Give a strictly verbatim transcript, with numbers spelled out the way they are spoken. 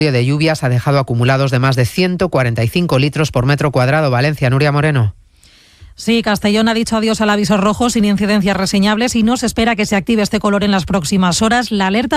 de lluvias ha dejado acumulados de más de ciento cuarenta y cinco litros por metro cuadrado. Valencia, Nuria Moreno. Sí, Castellón ha dicho adiós al aviso rojo sin incidencias reseñables y no se espera que se active este color en las próximas horas. La alerta